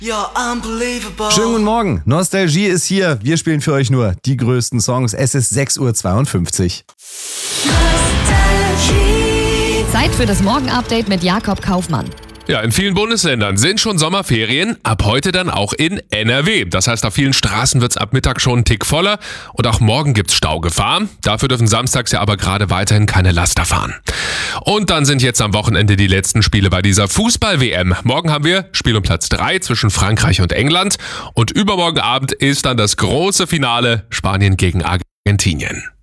You're unbelievable. Schönen guten Morgen, Nostalgie ist hier. Wir spielen für euch nur die größten Songs. Es ist 6:52 Uhr. Zeit für das Morgen-Update mit Jakob Kaufmann. Ja, in vielen Bundesländern sind schon Sommerferien, ab heute dann auch in NRW. Das heißt, auf vielen Straßen wird's ab Mittag schon einen Tick voller und auch morgen gibt's Staugefahr. Dafür dürfen samstags ja aber gerade weiterhin keine Laster fahren. Und dann sind jetzt am Wochenende die letzten Spiele bei dieser Fußball-WM. Morgen haben wir Spiel um Platz 3 zwischen Frankreich und England und übermorgen Abend ist dann das große Finale Spanien gegen Argentinien.